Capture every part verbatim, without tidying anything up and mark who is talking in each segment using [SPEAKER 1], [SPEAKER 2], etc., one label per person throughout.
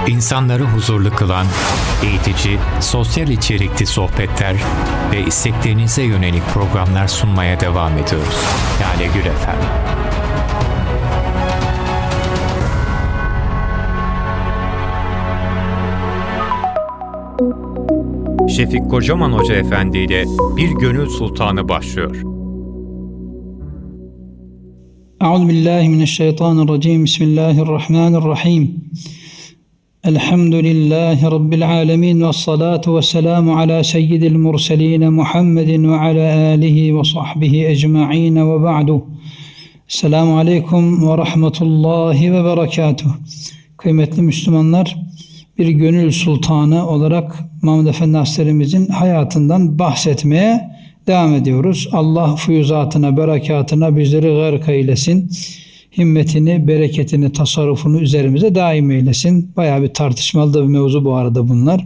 [SPEAKER 1] İnsanları huzurlu kılan, eğitici, sosyal içerikli sohbetler ve isteklerinize yönelik programlar sunmaya devam ediyoruz. Lale Gül F M. Şefik Kocaman Hoca Efendi ile Bir Gönül Sultanı başlıyor.
[SPEAKER 2] Euzubillahimineşşeytanirracim. Bismillahirrahmanirrahim. Elhamdülillahi Rabbil alemin ve salatu ve selamu ala seyyidil murselin Muhammedin ve ala alihi ve sahbihi ecma'in ve ba'du. Selamun aleyküm ve rahmetullahi ve berekatuhu. Kıymetli Müslümanlar, bir gönül sultanı olarak Mahmud Efendi Hazretlerimizin hayatından bahsetmeye devam ediyoruz. Allah füyüzatına, berekatına bizleri gırk eylesin. Himmetini, bereketini, tasarrufunu üzerimize daim eylesin. Bayağı bir tartışmalı da bir mevzu bu arada bunlar.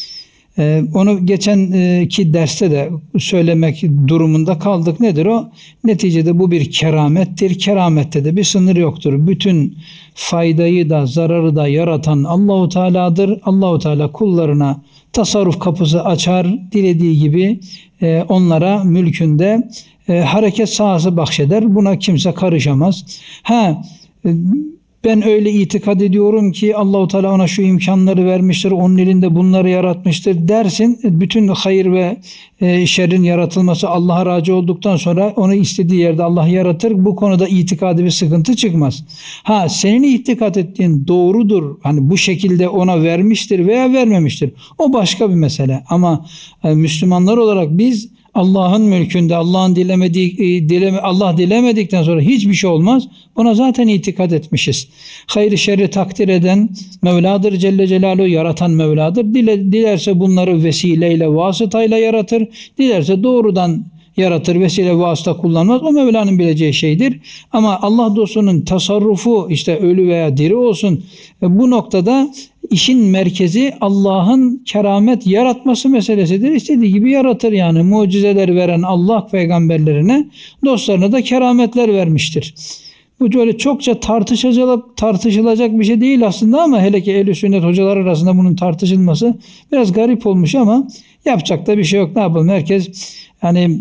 [SPEAKER 2] Ee, onu geçenki derste de söylemek durumunda kaldık. Nedir o? Neticede bu bir keramettir. Keramette de bir sınır yoktur. Bütün faydayı da zararı da yaratan Allahu Teala'dır. Allahu Teala kullarına tasarruf kapısı açar. Dilediği gibi e, onlara mülkünde e, hareket sahası bahşeder. Buna kimse karışamaz. Ha e, Ben öyle itikad ediyorum ki Allahu Teala ona şu imkanları vermiştir, onun elinde bunları yaratmıştır dersin. Bütün hayır ve e, şerrin yaratılması Allah'a razı olduktan sonra onu istediği yerde Allah yaratır. Bu konuda itikadi bir sıkıntı çıkmaz. Ha senin itikad ettiğin doğrudur. Hani bu şekilde ona vermiştir veya vermemiştir. O başka bir mesele. Ama e, Müslümanlar olarak biz Allah'ın mülkünde Allah'ın dilemediği dileme, Allah dilemedikten sonra hiçbir şey olmaz. Buna zaten itikad etmişiz. Hayır şerri takdir eden Mevla'dır Celle Celaluhu, yaratan Mevla'dır. Dile, dilerse bunları vesileyle, vasıtayla yaratır. Dilerse doğrudan yaratır, vesile vasıta kullanmaz. O Mevla'nın bileceği şeydir. Ama Allah dostunun tasarrufu işte ölü veya diri olsun. Bu noktada işin merkezi Allah'ın keramet yaratması meselesidir. İstediği gibi yaratır yani. Mucizeler veren Allah peygamberlerine, dostlarına da kerametler vermiştir. Bu böyle çokça tartışılacak, tartışılacak bir şey değil aslında ama hele ki ehl-i sünnet hocalar arasında bunun tartışılması biraz garip olmuş ama yapacak da bir şey yok. Ne yapalım? Herkes yani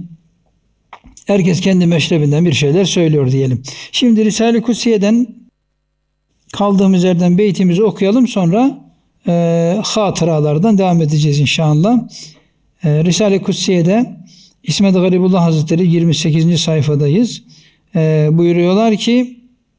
[SPEAKER 2] herkes kendi meşrebinden bir şeyler söylüyor diyelim. Şimdi Risale-i Kutsiye'den kaldığımız yerden beytimizi okuyalım, sonra e, hatıralardan devam edeceğiz inşallah. E, Risale-i Kutsiye'de İsmet Garibullah Hazretleri yirmi sekizinci sayfadayız. E, buyuruyorlar ki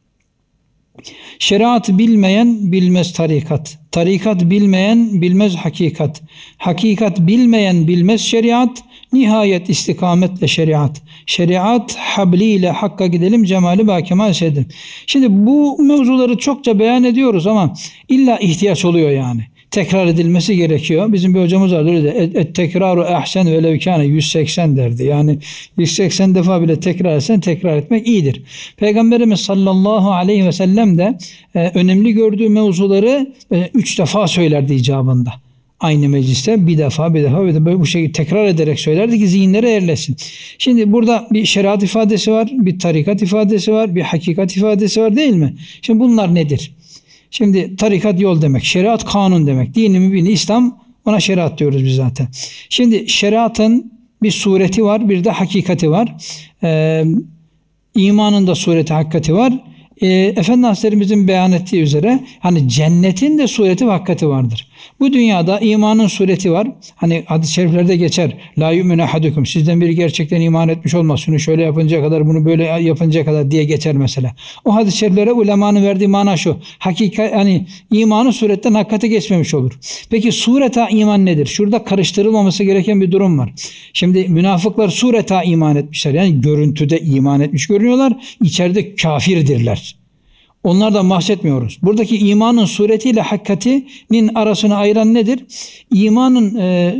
[SPEAKER 2] şeriat bilmeyen bilmez tarikat. Tarikat bilmeyen bilmez hakikat. Hakikat bilmeyen bilmez şeriat. Nihayet istikametle şeriat. Şeriat habliyle hakka gidelim, cemali bakemal sedir. Şimdi bu mevzuları çokça beyan ediyoruz ama illa ihtiyaç oluyor yani. Tekrar edilmesi gerekiyor. Bizim bir hocamız vardı öyle de et tekraru ahsen ve levkâne yüz seksen derdi. Yani yüz seksen defa bile tekrar etsen tekrar etmek iyidir. Peygamberimiz sallallahu aleyhi ve sellem de e, önemli gördüğü mevzuları e, üç defa söylerdi icabında. Aynı mecliste bir defa bir defa bir de böyle bu şekilde tekrar ederek söylerdi ki zihinlere yerleşsin. Şimdi burada bir şeriat ifadesi var, bir tarikat ifadesi var, bir hakikat ifadesi var değil mi? Şimdi bunlar nedir? Şimdi tarikat yol demek, şeriat kanun demek. Dini mübini İslam, ona şeriat diyoruz biz zaten. Şimdi şeriatın bir sureti var, bir de hakikati var. Ee, imanın da sureti, hakikati var. E, Efendi Hazretlerimizin beyan ettiği üzere hani cennetin de sureti ve hakikati vardır. Bu dünyada imanın sureti var. Hani hadis-i şeriflerde geçer. La yu'minu ahadukum. Sizden biri gerçekten iman etmiş olmaz. Şunu şöyle yapıncaya kadar, bunu böyle yapıncaya kadar diye geçer mesela. O hadis-i şeriflere ulemanın verdiği mana şu. Hakikat, hani imanın suretten hakikate geçmemiş olur. Peki sureta iman nedir? Şurada karıştırılmaması gereken bir durum var. Şimdi münafıklar sureta iman etmişler. Yani görüntüde iman etmiş görünüyorlar. İçeride kafirdirler. Onlardan bahsetmiyoruz. Buradaki imanın suretiyle hakikatinin arasını ayıran nedir? İmanın e,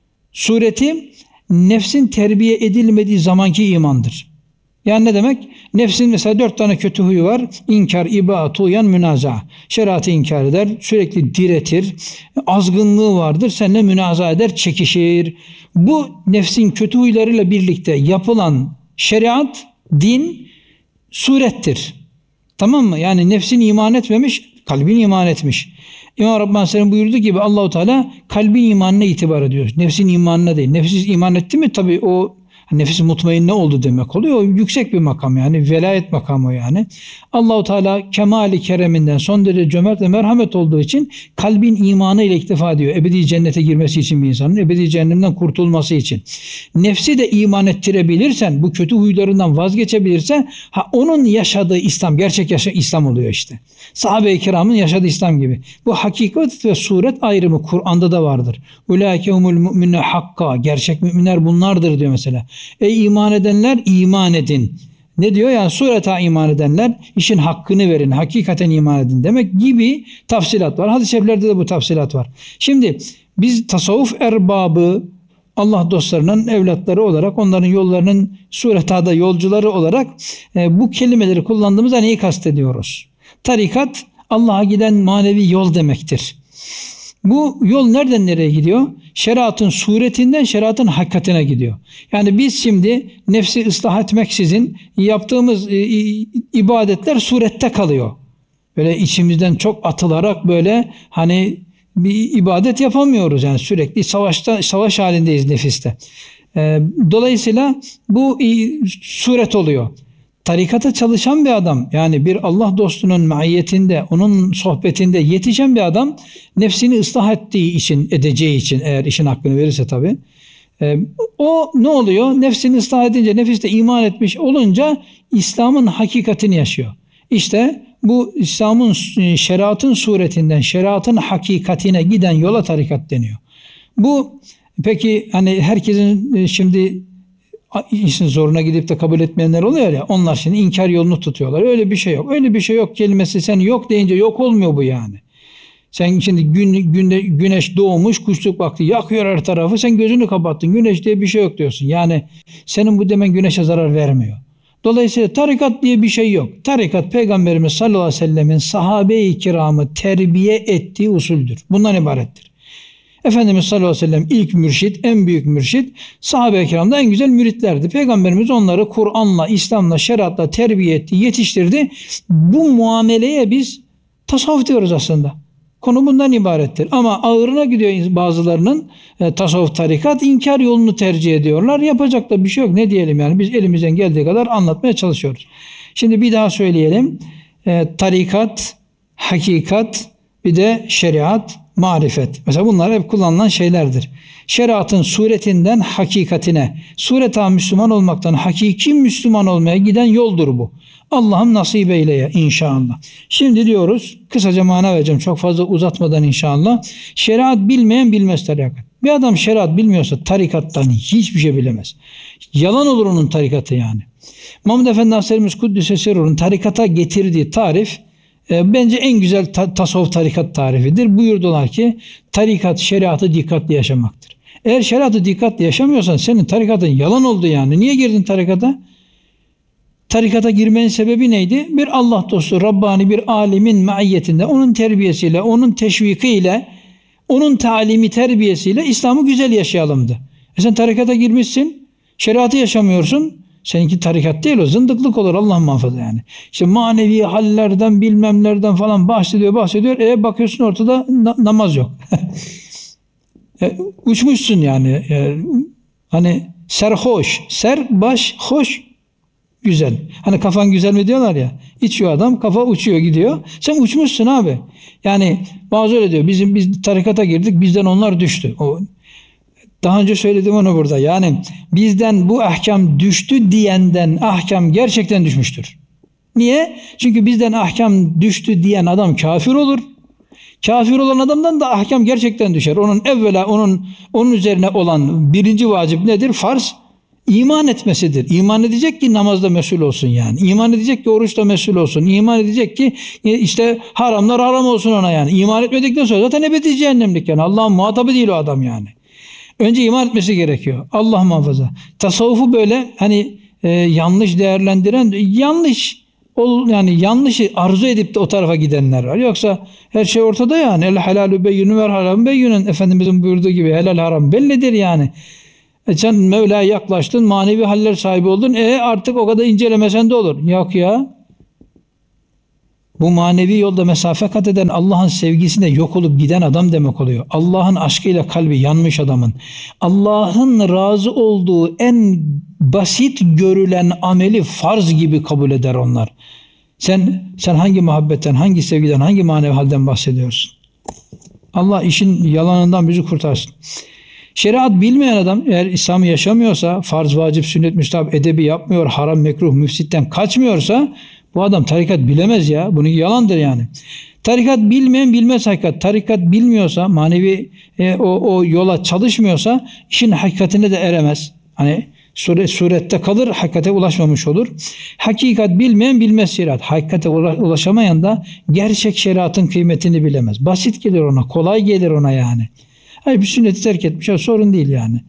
[SPEAKER 2] sureti nefsin terbiye edilmediği zamanki imandır. Yani ne demek? Nefsin mesela dört tane kötü huyu var. İnkar, iba, tuğyan, münaza. Şeriatı inkar eder, sürekli diretir. Azgınlığı vardır, seninle münaza eder, çekişir. Bu nefsin kötü huylarıyla birlikte yapılan şeriat, din surettir. Tamam mı? Yani nefsin iman etmemiş, Kalbin iman etmiş. İmam Rabbani Selam buyurduğu gibi Allahu Teala kalbin imanına itibar ediyor. Nefsin imanına değil. Nefis iman etti mi tabii o nefis mutmainne oldu demek oluyor. O yüksek bir makam yani. Velayet makamı yani. Allahu Teala kemali kereminden son derece cömert ve merhamet olduğu için kalbin imanı ile iktifa ediyor. Ebedi cennete girmesi için bir insanın. Ebedi cehennemden kurtulması için. Nefsi de iman ettirebilirsen, bu kötü huylarından vazgeçebilirse ha, onun yaşadığı İslam, gerçek yaşa İslam oluyor işte. Sahabe-i kiramın yaşadığı İslam gibi. Bu hakikat ve suret ayrımı Kur'an'da da vardır. Ulaike humul mu'minne hakka. Gerçek müminler bunlardır diyor mesela. Ey iman edenler iman edin. Ne diyor? Yani sureta iman edenler işin hakkını verin. Hakikaten iman edin demek gibi tafsilat var. Hadis-i şeriflerde de bu tafsilat var. Şimdi biz tasavvuf erbabı, Allah dostlarının evlatları olarak, onların yollarının suretada yolcuları olarak e, bu kelimeleri kullandığımızda neyi kastediyoruz? Tarikat Allah'a giden manevi yol demektir. Bu yol nereden nereye gidiyor? Şeriatın suretinden şeriatın hakikatine gidiyor. Yani biz şimdi nefsi ıslah etmeksizin yaptığımız e, ibadetler surette kalıyor. Böyle içimizden çok atılarak böyle hani bir ibadet yapamıyoruz. Yani sürekli savaşta savaş halindeyiz nefiste. E, dolayısıyla bu e, suret oluyor. Tarikata çalışan bir adam, yani bir Allah dostunun maiyetinde, onun sohbetinde yetişen bir adam nefsini ıslah ettiği için, edeceği için, eğer işin hakkını verirse tabii. E, o ne oluyor? Nefsini ıslah edince, nefiste iman etmiş olunca İslam'ın hakikatini yaşıyor. İşte bu İslam'ın, şeriatın suretinden şeriatın hakikatine giden yola tarikat deniyor. Bu peki hani herkesin şimdi işin zoruna gidip de kabul etmeyenler oluyor ya, onlar şimdi inkar yolunu tutuyorlar. Öyle bir şey yok. Öyle bir şey yok kelimesi, sen yok deyince yok olmuyor bu yani. Sen şimdi gün, günde, güneş doğmuş, kuşluk vakti yakıyor her tarafı, sen gözünü kapattın, güneş diye bir şey yok diyorsun. Yani senin bu demen güneşe zarar vermiyor. Dolayısıyla tarikat diye bir şey yok. Tarikat Peygamberimiz sallallahu aleyhi ve sellemin sahabe-i kiramı terbiye ettiği usuldür. Bundan ibarettir. Efendimiz sallallahu aleyhi ve sellem ilk mürşit, en büyük mürşit, sahabe-i kiramda en güzel müritlerdi. Peygamberimiz onları Kur'an'la, İslam'la, şeriatla terbiye etti, yetiştirdi. Bu muameleye biz tasavvuf diyoruz aslında. Konu bundan ibarettir. Ama ağırına gidiyor bazılarının e, tasavvuf, tarikat, inkar yolunu tercih ediyorlar. Yapacak da bir şey yok. Ne diyelim yani, biz elimizden geldiği kadar anlatmaya çalışıyoruz. Şimdi bir daha söyleyelim. E, tarikat, hakikat, bir de şeriat, marifet. Mesela bunlar hep kullanılan şeylerdir. Şeriatın suretinden hakikatine, sureta Müslüman olmaktan hakiki Müslüman olmaya giden yoldur bu. Allah'ım nasip eyleye inşallah. Şimdi diyoruz, kısaca mana vereceğim çok fazla uzatmadan inşallah. Şeriat bilmeyen bilmez tarikat. Bir adam şeriat bilmiyorsa tarikattan hiçbir şey bilemez. Yalan olur onun tarikatı yani. Muhammed Efendi Hazretlerimiz Kuddüs'e Sirru'nun tarikata getirdiği tarif e, bence en güzel ta- tasavvuf tarikat tarifidir. Buyurdular ki tarikat şeriatı dikkatli yaşamaktır. Eğer şeriatı dikkatli yaşamıyorsan senin tarikatın yalan oldu yani. Niye girdin tarikata? Tarikata girmenin sebebi neydi? Bir Allah dostu, Rabbani bir alimin maiyetinde, onun terbiyesiyle, onun teşvikiyle, onun talimi terbiyesiyle İslam'ı güzel yaşayalımdı. E sen tarikata girmişsin, şeriatı yaşamıyorsun. Seninki tarikat değil, o zındıklık olur, Allah muhafaza yani. İşte manevi hallerden, bilmemlerden falan bahsediyor, bahsediyor. E bakıyorsun ortada na- namaz yok. e, uçmuşsun yani. E, hani serhoş, ser baş hoş. Güzel. Hani kafan güzel mi diyorlar ya. İçiyor adam, kafa uçuyor gidiyor. Sen uçmuşsun abi. Yani bazı öyle diyor. Bizim biz tarikata girdik, bizden onlar düştü. O, daha önce söyledim onu burada. Yani bizden bu ahkam düştü diyenden ahkam gerçekten düşmüştür. Niye? Çünkü bizden ahkam düştü diyen adam kafir olur. Kafir olan adamdan da ahkam gerçekten düşer. Onun evvela onun onun üzerine olan birinci vacip nedir? Farz. İman etmesidir. İman edecek ki namazda mesul olsun yani. İman edecek ki oruçta mesul olsun. İman edecek ki işte haramlar haram olsun ona yani. İman etmedikten sonra zaten ebedi cehennemlik yani. Allah'ın muhatabı değil o adam yani. Önce iman etmesi gerekiyor. Allah muhafaza. Tasavvufu böyle hani e, yanlış değerlendiren, yanlış ol, yani yanlışı arzu edip de o tarafa gidenler var. Yoksa her şey ortada yani. El helalu beyyünü ver haram beyyünün. Efendimizin buyurduğu gibi helal haram bellidir yani. E sen Mevla'ya yaklaştın, manevi haller sahibi oldun. E artık o kadar incelemesen de olur. Yok ya. Bu manevi yolda mesafe kat eden, Allah'ın sevgisinde yok olup giden adam demek oluyor. Allah'ın aşkıyla kalbi yanmış adamın. Allah'ın razı olduğu en basit görülen ameli farz gibi kabul eder onlar. Sen sen hangi muhabbetten, hangi sevgiden, hangi manevi halden bahsediyorsun? Allah işin yalanından bizi kurtarsın. Şeriat bilmeyen adam eğer İslam'ı yaşamıyorsa, farz, vacip, sünnet, müstahap, edebi yapmıyor, haram, mekruh, müfsitten kaçmıyorsa bu adam tarikat bilemez ya. Bunun yalandır yani. Tarikat bilmeyen bilmez hakikat. Tarikat bilmiyorsa, manevi e, o, o yola çalışmıyorsa işin hakikatine de eremez. Hani sure, surette kalır, hakikate ulaşmamış olur. Hakikat bilmeyen bilmez şeriat. Hakikate ulaşamayan da gerçek şeriatın kıymetini bilemez. Basit gelir ona, kolay gelir ona yani. Hayır, bir sünneti terk etmiş, ya, sorun değil yani.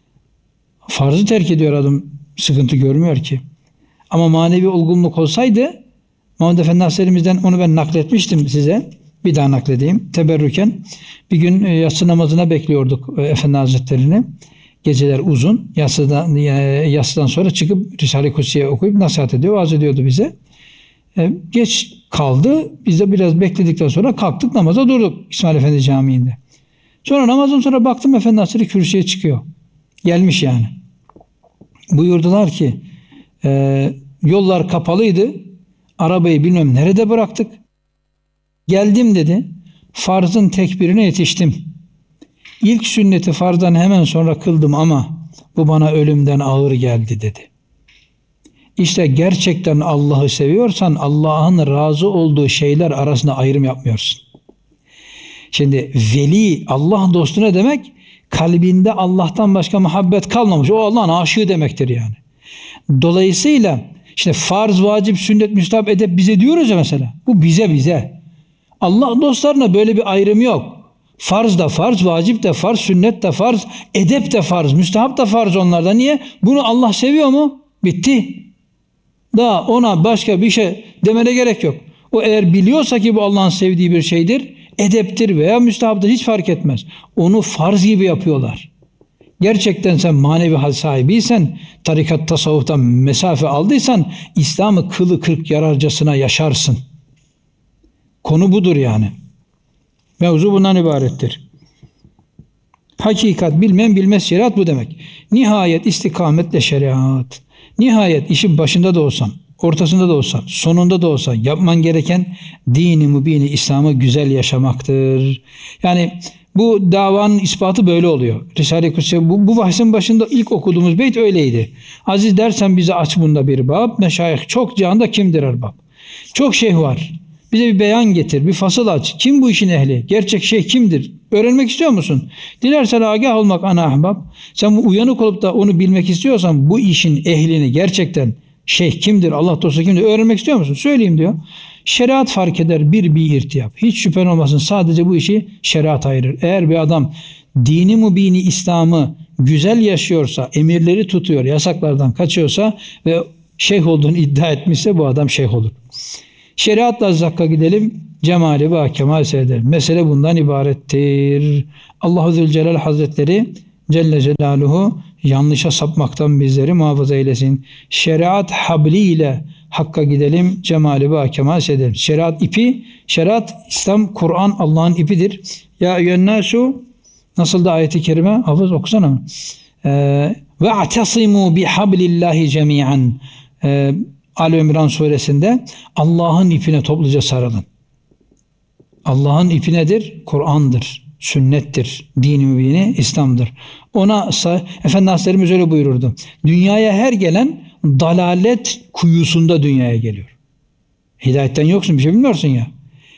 [SPEAKER 2] Farzı terk ediyor adam, sıkıntı görmüyor ki. Ama manevi olgunluk olsaydı, Muhammed Efendi Hazretlerimizden onu ben nakletmiştim size. Bir daha nakledeyim. Teberrüken bir gün yatsı namazına bekliyorduk Efendi Hazretlerini. Geceler uzun. Yatsıdan, yatsıdan sonra çıkıp Risale-i Kutsiye okuyup nasihat ediyor, vaaz ediyordu bize. Geç kaldı. Biz de biraz bekledikten sonra kalktık, namaza durduk İsmail Efendi Camii'nde. Sonra namazdan sonra baktım Efendi Hazretleri kürsüye çıkıyor. Gelmiş yani. Buyurdular ki e, yollar kapalıydı. Arabayı bilmem nerede bıraktık. Geldim dedi. Farzın tekbirine yetiştim. İlk sünneti farzdan hemen sonra kıldım ama bu bana ölümden ağır geldi dedi. İşte gerçekten Allah'ı seviyorsan Allah'ın razı olduğu şeyler arasında ayrım yapmıyorsun. Şimdi veli, Allah dostu ne demek? Kalbinde Allah'tan başka muhabbet kalmamış. O Allah'ın aşığı demektir yani. Dolayısıyla işte farz, vacip, sünnet, müstahap, edep bize diyoruz ya mesela. Bu bize bize. Allah dostlarına böyle bir ayrım yok. Farz da farz, vacip de farz, sünnet de farz, edep de farz, müstahap da farz onlarda. Niye? Bunu Allah seviyor mu? Bitti. Daha ona başka bir şey demene gerek yok. O eğer biliyorsa ki bu Allah'ın sevdiği bir şeydir, edeptir veya müstahaptır, hiç fark etmez. Onu farz gibi yapıyorlar. Gerçekten sen manevi hal sahibiysen, tarikat tasavvuftan mesafe aldıysan, İslam'ı kılı kırk yararcasına yaşarsın. Konu budur yani. Mevzu bundan ibarettir. Hakikat bilmeyen bilmez, şeriat bu demek. Nihayet istikametle şeriat. Nihayet işin başında da olsan, ortasında da olsan, sonunda da olsan yapman gereken dini mübini İslam'ı güzel yaşamaktır. Yani bu davanın ispatı böyle oluyor. Risale-i Kutsiye bu, bu bahsin başında ilk okuduğumuz beyt öyleydi. Aziz dersen bize aç bunda bir bab. Meşayih çok cihanda kimdir erbab? Çok şeyh var. Bize bir beyan getir, bir fasıl aç. Kim bu işin ehli? Gerçek şeyh kimdir? Öğrenmek istiyor musun? Dilersen agah olmak ana ahbab. Sen bu uyanık olup da onu bilmek istiyorsan bu işin ehlini gerçekten şeyh kimdir, Allah dostu kimdir öğrenmek istiyor musun? Söyleyeyim diyor. Şeriat fark eder bir bir irtiyap. Hiç şüphen olmasın, sadece bu işi şeriat ayırır. Eğer bir adam dini mübini İslam'ı güzel yaşıyorsa, emirleri tutuyor, yasaklardan kaçıyorsa ve şeyh olduğunu iddia etmişse bu adam şeyh olur. Şeriatla zakka gidelim, cemali ve kemal seyredelim. Mesele bundan ibarettir. Allahu Zülcelal Hazretleri Celle Celaluhu yanlışa sapmaktan bizleri muhafaza eylesin. Şeriat habliyle hakka gidelim, cemali ve kemal seyredelim. Şeriat ipi, şeriat İslam, Kur'an Allah'ın ipidir. Ya eyyühennâsû, nasıl da ayeti kerime, hafız okusana mı? Ve a'tasimû bihablillahi cemi'an. Ali İmran suresinde Allah'ın ipine topluca sarılın. Allah'ın ipi nedir? Kur'an'dır, sünnettir, din-i mübini İslam'dır. Ona Efendi Hazretlerimiz öyle buyururdu. Dünyaya her gelen dalalet kuyusunda dünyaya geliyor. Hidayetten yoksun, bir şey bilmiyorsun ya.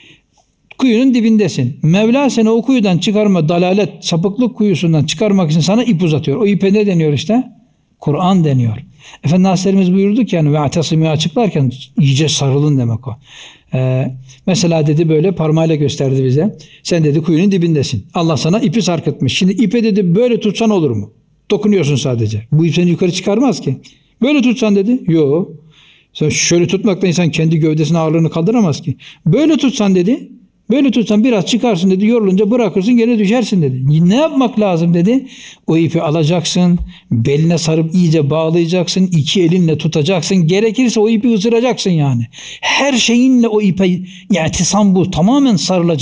[SPEAKER 2] Kuyunun dibindesin. Mevla seni o kuyudan çıkarma, dalalet, sapıklık kuyusundan çıkarmak için sana ip uzatıyor. O ipe ne deniyor işte? Kur'an deniyor. Efendi Hazretlerimiz buyurdu ki yani ve atasımı açıklarken iyice sarılın demek o. Ee, mesela dedi böyle parmağıyla gösterdi bize. Sen dedi kuyunun dibindesin. Allah sana ipi sarkıtmış. Şimdi ipe dedi böyle tutsan olur mu? Dokunuyorsun sadece. Bu ip seni yukarı çıkarmaz ki. Böyle tutsan dedi. Yok. Sen şöyle tutmakla insan kendi gövdesinin ağırlığını kaldıramaz ki. Böyle tutsan dedi. Böyle tutsan biraz çıkarsın dedi. Yorulunca bırakırsın gene düşersin dedi. Ne yapmak lazım dedi. O ipi alacaksın. Beline sarıp iyice bağlayacaksın. İki elinle tutacaksın. Gerekirse o ipi ısıracaksın yani. Her şeyinle o ipe, yani tisam bu. Tamamen sarılacaksın.